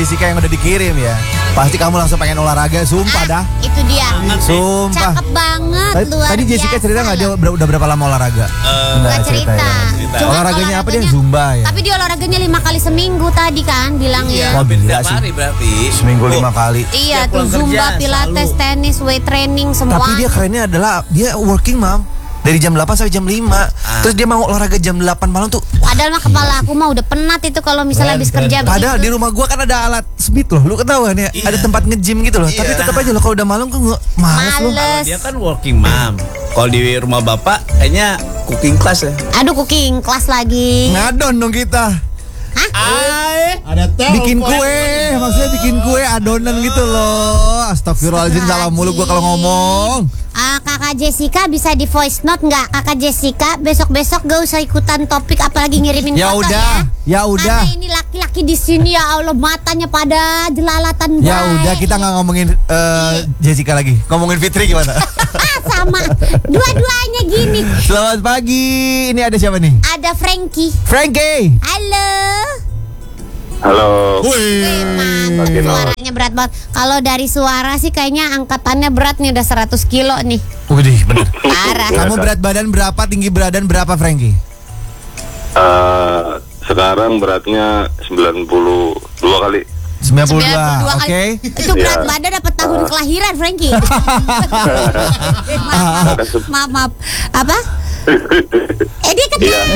Jessica yang udah dikirim ya, pasti kamu langsung pengen olahraga, sumpah dah. Itu dia. Sumpah. Cakep banget, luar Tadi Jessica biasa cerita nggak dia udah berapa lama olahraga? Nggak cerita. Ya. Cuman Olahraganya apa dia? Zumba ya. Tapi dia olahraganya 5 kali seminggu tadi kan bilangnya. Wah, gila sih. hari berarti. Seminggu 5 kali. Iya tuh pulang Zumba, kerja, Pilates, selalu. tenis, weight training semua. Tapi dia kerennya adalah dia working mom. Dari jam 8 sampai jam 5. Terus dia mau olahraga jam 8 malam tuh. Padahal mah kepala aku mah udah penat itu kalau misalnya habis kerja Padahal di begitu. rumah gua kan ada alat Smith loh. Lu ketahuan ya, ada tempat nge-gym gitu loh. Tapi tetap aja loh kalau udah malam kan males loh. Males. Dia kan working mom. Kalau di rumah bapak kayaknya cooking class ya. Aduh cooking kelas lagi. Ngadon dong kita. Ada tahu. Bikin kue, maksudnya bikin kue adonan gitu loh. Astagfirullahaladzim, salah mulu gua kalau ngomong. Kakak Jessica bisa di voice note nggak? Kakak Jessica besok-besok gak usah ikutan topik apalagi ngirimin Ya foto udah, ya udah. Karena ini laki-laki di sini ya Allah matanya pada jelalatan. Ya baik. udah, kita nggak ngomongin Jessica lagi. Ngomongin Fitri gimana? Sama dua-duanya gini. Selamat pagi. Ini ada siapa nih? Ada Frankie. Frankie. Halo. Halo. Emang suaranya berat banget. Kalau dari suara sih kayaknya angkatannya berat nih, udah 100 kilo nih. Widih, bener. Parah. Kamu berat badan berapa, tinggi badan berapa, Frankie? Sekarang beratnya 92 kali. 92, 92 oke. kali. Itu berat Iya. badan dapat tahun kelahiran Frankie. maaf. Apa? Dia kan Iya.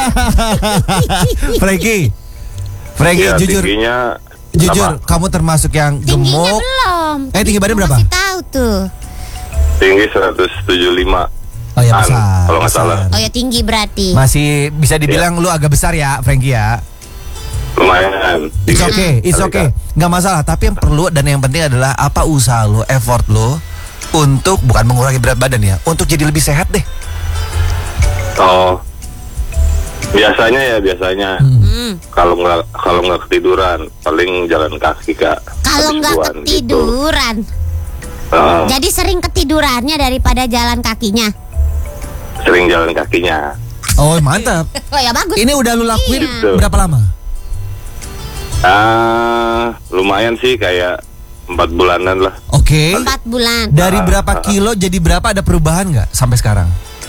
Frankie, Iya, jujur, tingginya kamu termasuk yang tingginya gemuk. belum. Tinggi badan Gua berapa? Masih tahu tuh. tinggi 175. Oh ya, besar. Kalau nggak besar. salah. Oh ya tinggi berarti. Masih bisa dibilang lu agak besar ya, Frankie ya. Lumayan. It's okay, it's okay. Nggak masalah, tapi yang perlu dan yang penting adalah apa usaha lo, effort lo untuk bukan mengurangi berat badan ya, untuk jadi lebih sehat deh. Oh. Biasanya kalau nggak ketiduran paling jalan kaki, Kak. Kalau Habis nggak buan gitu. ketiduran, jadi sering ketidurannya daripada jalan kakinya. Sering jalan kakinya. Oh mantap. Oh ya bagus. Ini udah lu lakuin Iya. berapa lama? Lumayan sih, kayak 4 bulanan lah. Oke. 4 bulan. Dari berapa kilo jadi berapa, ada perubahan nggak sampai sekarang?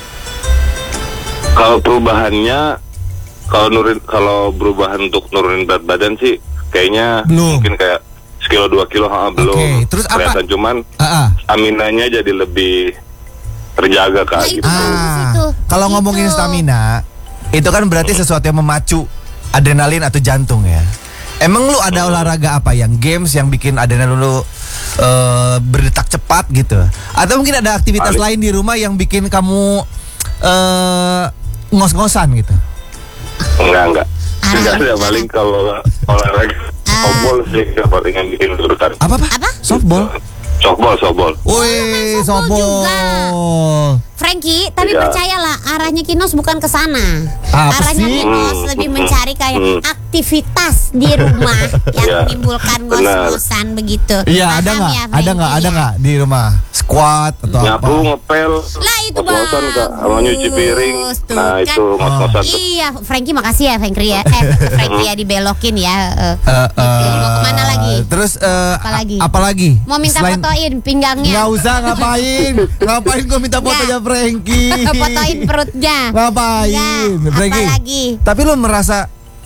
Kalau perubahannya, kalau berubahan untuk nurunin berat badan sih kayaknya Belum. mungkin kayak sekilo 2 kilo belum. Oke, terus apa? Kelihatan, cuman Ah. staminanya jadi lebih terjaga, Kak. Nah, itu bagus itu. Kalau Gitu. ngomongin stamina, itu kan berarti sesuatu yang memacu adrenalin atau jantung ya. Emang lu ada olahraga apa yang games yang bikin adrenalin lu berdetak cepat gitu? Atau mungkin ada aktivitas lain di rumah yang bikin kamu ngos-ngosan gitu? Enggak. Tidak ada, paling kalau olahraga softball sih paling yang bikin urutan. Apa? Softball. Softball. Wih, softball softball. Frankie, tapi Iya. percayalah arahnya Kinos bukan ke sana. Apa Arahnya sih? Kinos lebih mencari kayak aktivitas di rumah yang Iya. menimbulkan Benar. ngos-ngosan begitu. Iya, ada Paham nggak? ya, Ada nggak? Frankie, Ada ya? nggak di rumah? Squat atau Nyapu, apa? ngepel, Lah itu ngos-ngosan, Kak, sama nyuci piring. Tuh, Nah, kan. itu ngos-ngosan tuh. Iya, Frankie makasih ya Frankie ya. Frankie ya dibelokin ya. Gitu. Mau kemana lagi? Terus Apa lagi? apa? Mau minta fotoin pinggangnya. Nggak usah, ngapain? Ngapain gue minta fotonya Frankie? Fotoin perutnya. Ngapain? Nggak, Frankie. apalagi? Tapi lu merasa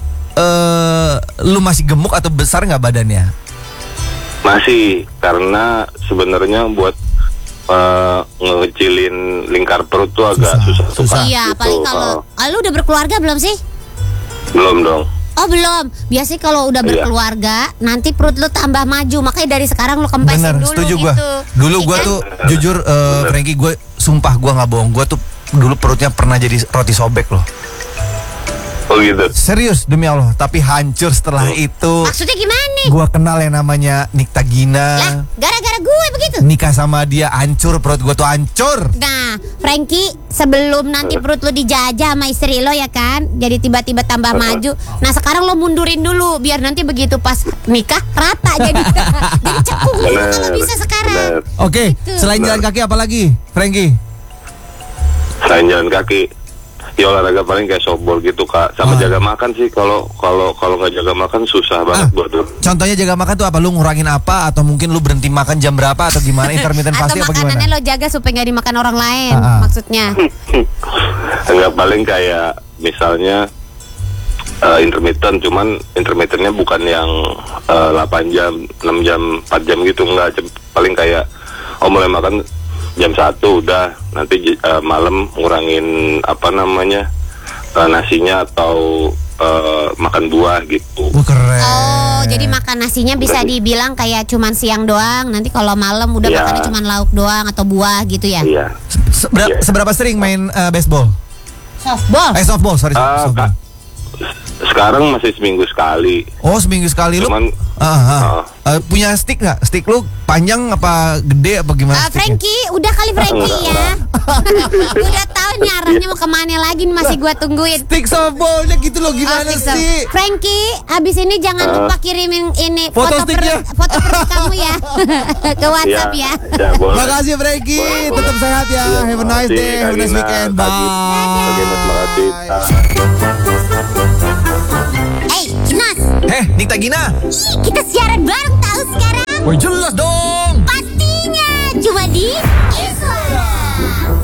lu masih gemuk atau besar nggak badannya? Masih, karena sebenarnya buat ngecilin lingkar perut tuh agak susah tuh, Kak. Iya, Gitu. apalagi kalau lu udah berkeluarga belum sih? Belum dong. Oh belum. Biasanya kalau udah Iya. berkeluarga, nanti perut lu tambah maju. Makanya dari sekarang lu kempesin Bener, dulu setuju gitu. gua. Dulu gua Iya tuh jujur Frankie, gue sumpah gue nggak bohong, gue tuh dulu perutnya pernah jadi roti sobek loh. Oh gitu. Serius demi Allah, tapi hancur setelah itu. Maksudnya gimana? Gua kenal yang namanya Nikta Lah, Gina. gara-gara gue begitu. Nikah sama dia, hancur perut gue tuh hancur. Nah, Frankie, sebelum nanti perut lu dijajah sama istri lo ya kan, jadi tiba-tiba tambah maju. Nah, sekarang lo mundurin dulu biar nanti begitu pas nikah rata jadi jadi cekung dulu kalau bisa sekarang. Bener. Oke, Gitu. selain jalan kaki apa lagi, Frankie? Selain jalan kaki, Ya olahraga paling kayak softball gitu Kak, sama jaga makan sih. Kalau nggak jaga makan susah banget buat dulu. Contohnya jaga makan tuh apa? Lu ngurangin apa? Atau mungkin lu berhenti makan jam berapa? Atau gimana? Intermittent Atau fasting apa gimana? makanannya lo jaga supaya nggak dimakan orang lain, maksudnya. Enggak, paling kayak misalnya intermittent, cuman intermittentnya bukan yang 8 jam, 6 jam, 4 jam gitu, enggak. Paling kayak mulai makan jam 1 udah, nanti malam ngurangin nasinya atau makan buah gitu. Keren. Oh, jadi makan nasinya bisa dibilang kayak cuman siang doang. Nanti kalau malam udah Iya. makannya cuman lauk doang atau buah gitu ya. Iya. Seberapa sering main baseball? Softball. Softball, sorry. Softball. Kak, sekarang masih seminggu sekali. Oh, seminggu sekali lu. Cuman Punya stick nggak? Stick lu panjang apa gede apa gimana? sticknya? Frankie, udah kali Frankie ya. Udah tahu nih arahnya mau kemana lagi nih, masih gua tungguin. Stick softballnya gitu loh, gimana Oh, stick sih? Frankie, abis ini jangan lupa kirimin ini Foto sticknya. foto perut kamu ya ke WhatsApp ya. Ya, boleh. Makasih Frankie, Boleh, tetap boleh. sehat ya. Iya, Have a nice makasih, day, have a nice Kak weekend. Gina, Kak Gina. Oke, terima kasih. Hey, Kinas, Nikta Gina. kita siaran bareng tahu sekarang. Wah, jelas dong.